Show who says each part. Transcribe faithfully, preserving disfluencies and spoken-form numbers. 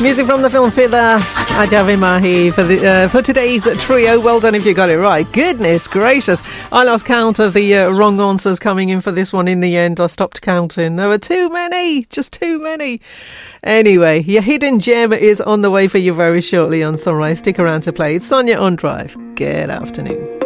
Speaker 1: Music from the film Fidda, Ajavi Mahi for the uh, for today's trio. Well done if you got it right. Goodness gracious. I lost count of the uh, wrong answers coming in for this one in the end. I stopped counting. There were too many. Just too many. Anyway, your hidden gem is on the way for you very shortly on Sunrise. Stick around to play. It's Sonia on Drive. Good afternoon.